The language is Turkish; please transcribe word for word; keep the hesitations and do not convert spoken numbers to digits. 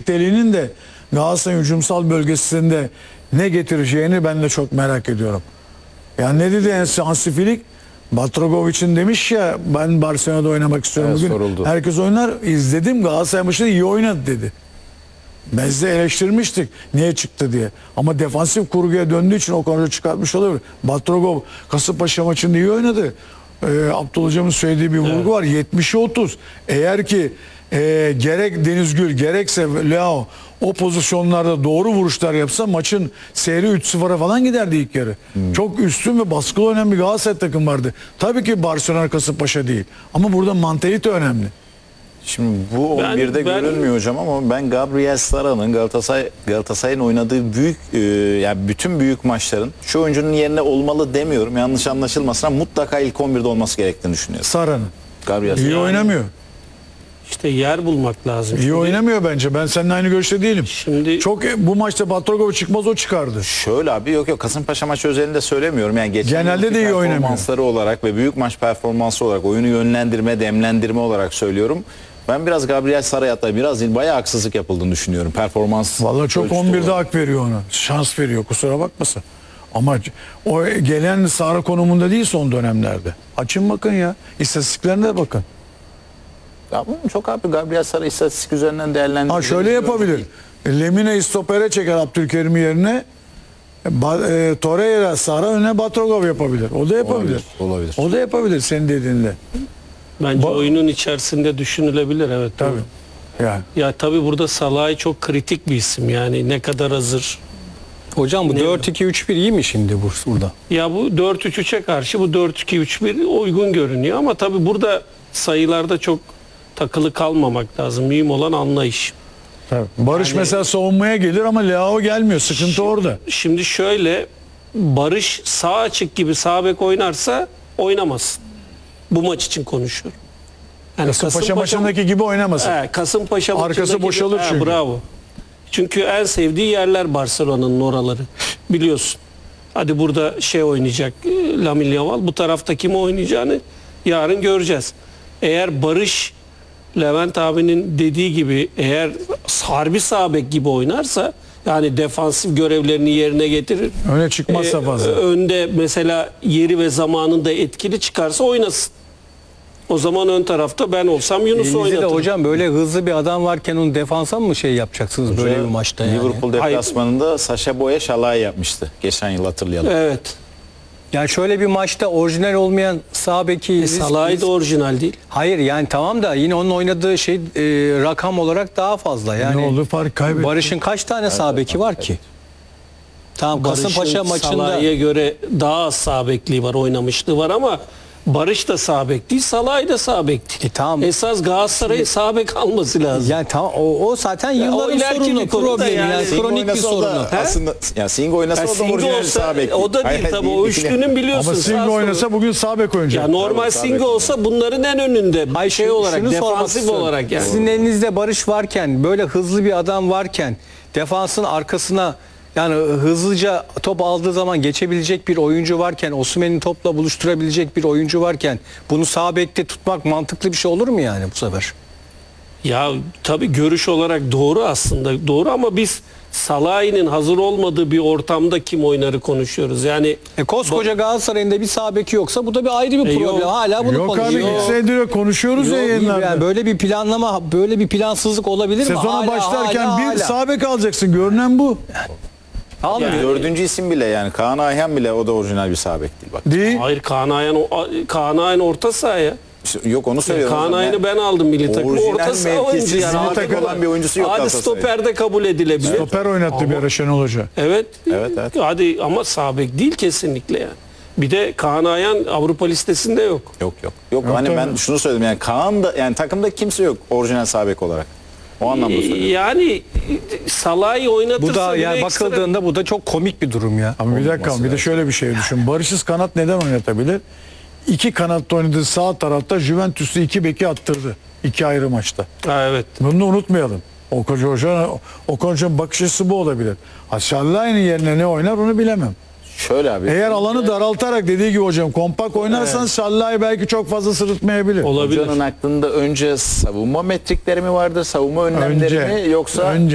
birlikteliğinin de Galatasaray'ın hücumsal bölgesinde ne getireceğini ben de çok merak ediyorum. Yani ne dedi en son Hansi Flick? Batrogovic'in demiş ya ben Barcelona'da oynamak istiyorum Evet, bugün. soruldu. Herkes oynar. İzledim, Galatasaray maçında iyi oynadı dedi. Biz de eleştirmiştik niye çıktı diye. Ama defansif kurguya döndüğü için o konuda çıkartmış olabilir. Batrogov Kasımpaşa maçında iyi oynadı. Ee, Abdullah Hocam'ın söylediği bir vurgu evet. var. yetmişe otuz. Eğer ki e, gerek Deniz Gül gerekse Leao o pozisyonlarda doğru vuruşlar yapsa maçın seyri üç sıfıra falan giderdi ilk yarı. Hmm. Çok üstün ve baskılı oynayan bir Galatasaray takım vardı. Tabii ki Barcelona Kasımpaşa değil. Ama burada mantalite önemli. Şimdi bu on birde ben, görünmüyor hocam ama ben Gabriel Sara'nın Galatasaray Galatasaray'ın oynadığı büyük e, yani bütün büyük maçların şu oyuncunun yerine olmalı demiyorum. Yanlış anlaşılmasın ama mutlaka ilk on birde olması gerektiğini düşünüyorum. Sara'nın. Gabriel İyi Sara. oynamıyor. İşte yer bulmak lazım. İyi Şimdi, oynamıyor bence. Ben seninle aynı görüşte değilim. Şimdi çok bu maçta Batrogov çıkmaz o çıkardı. Şöyle abi yok yok Kasımpaşa maçı özelinde söylemiyorum. Yani geçen genelde de iyi oynamıyor. Performansları olarak ve büyük maç performansı olarak oyunu yönlendirme, demlendirme olarak söylüyorum. Ben biraz Gabriel Sara'ya biraz bayağı haksızlık yapıldığını düşünüyorum. Performans. Vallahi çok on birde hak veriyor ona. Şans veriyor. Kusura bakmasın. Ama o gelen Sara konumunda değil son dönemlerde. Açın bakın ya. İstatistiklerine bakın. Ya çok abi Gabriel Sara istatistik üzerinden değerlendiriyor. Ha şöyle yapabilir. Lemine stopere çeker Abdülkerim yerine. E, Torreira Sara önüne Batrogov yapabilir. O da yapabilir. Olabilir. olabilir. O da yapabilir senin dediğinde. Bence ba oyunun içerisinde düşünülebilir evet. Tabii. Yani. Ya tabii burada Salah'ı çok kritik bir isim yani ne kadar hazır. Hocam bu dört iki üç bir iyi mi şimdi burada? Ya bu dört üç üçe karşı bu dört iki üç bir uygun görünüyor ama tabii burada sayılarda çok takılı kalmamak lazım. Mühim olan anlayış. Tabii. Barış yani, mesela savunmaya gelir ama Leao gelmiyor. Sıkıntı şimdi, orada. Şimdi şöyle Barış sağ açık gibi sağ bek oynarsa oynamasın. Bu maç için konuşuyorum. Yani Kasımpaşa, Kasımpaşa maçındaki gibi oynamasın. He, Kasımpaşa arkası boşalır gibi, çünkü. He, bravo. Çünkü en sevdiği yerler Barcelona'nın oraları. Biliyorsun. Hadi burada şey oynayacak Lamine Yamal. Bu tarafta kim oynayacağını yarın göreceğiz. Eğer Barış Levent abinin dediği gibi eğer harbi sağ bek gibi oynarsa yani defansif görevlerini yerine getirir. Öne çıkmazsa fazla. Ee, önde mesela yeri ve zamanında etkili çıkarsa oynasın. O zaman ön tarafta ben olsam Yunus'u oynatırım. Hocam böyle hızlı bir adam varken onu defansa mı şey yapacaksınız Hoca, böyle bir maçta yani? Liverpool deplasmanında Sacha Boey Şalay yapmıştı. Geçen yıl hatırlayalım. Evet. Yani şöyle bir maçta orijinal olmayan sağ beki... E, Salah'ı da orijinal değil. Hayır yani tamam da yine onun oynadığı şey e, rakam olarak daha fazla. Yani ne oldu fark kaybetti. Barış'ın kaç tane evet, sağ beki var ki? Tamam Kasımpaşa maçında... Salah'a göre daha az sağ bekliği var, oynamışlığı var ama Barış da sağ bek değil, Salah da sağ bek değil. E, tamam. Esas Galatasaray'ın sağ bek alması lazım. Yani tamam o, o zaten yılların ya, sorunu, problemi yani, yani kronik bir sorunu. Aslında yani Sing oynasa yani o da orijinal sağ bek. O da değil tabii o üçlünün biliyorsun. Ama Sing oynasa bugün sağ bek oynayacak. Ya normal Sing olsa bunların en önünde. Hayır, şey olarak defansif olarak yani. Sizin elinizde Barış varken böyle hızlı bir adam varken defansın arkasına yani hızlıca top aldığı zaman geçebilecek bir oyuncu varken, Osimhen'i topla buluşturabilecek bir oyuncu varken bunu sağ bekte tutmak mantıklı bir şey olur mu yani bu sefer? Ya tabii görüş olarak doğru aslında doğru ama biz Salah'ın hazır olmadığı bir ortamda kim oynarı konuşuyoruz. Yani e koskoca Galatasaray'ın da bir sağ beki yoksa bu da bir ayrı bir e problem. Yok. Hala bunu yok konuşuyoruz. Yok abi ilk senedir konuşuyoruz yok, ya yayınlarda. Yani böyle bir planlama, böyle bir plansızlık olabilir Sezona mi? Sezona başlarken hala, bir hala. sağ bek alacaksın. Görünen bu. Yani, dördüncü isim bile yani Kaan Ayhan bile o da orijinal bir sağ bek değil bak. Değil. Hayır Kaan Ayhan, Kaan Ayhan orta saha ya. Yok onu söylüyorum. Kaan Ayhan'ı ben aldım milli takım. Orta saha oyuncu yani. Milli takım olan bir oyuncusu yok. Hadi stoperde kabul edilebilir. Stoper oynattı ama, bir ara Şenol Hoca. Evet. Evet, evet. Hadi ama sağ bek değil kesinlikle yani. Bir de Kaan Ayhan Avrupa listesinde yok. Yok yok. Yok, yok hani ben şunu söyledim yani Kaan da yani takımda kimse yok orijinal sağ bek olarak. O anlamda söylüyorum. Yani Salah'ı oynatırsa bu da yani ekstra... bakıldığında bu da çok komik bir durum ya. Ama bir dakika bir de şöyle bir şey düşün. Barış'ız kanat neden oynatabilir? İki kanatta oynadığı sağ tarafta Juventus'u iki beki attırdı. İki ayrı maçta. Ha, evet. Bunu da unutmayalım. O koca hoca, o kocanın bakış açısı bu olabilir. Şallay'ın yerine ne oynar onu bilemem. Şöyle abi. Eğer alanı daraltarak dediği gibi hocam kompak oynarsan evet. Şallay'ı belki çok fazla sırıtmayabilir. Olabilir. Hocanın aklında önce savunma metrikleri mi vardır, savunma önlemleri mi yoksa... Önce.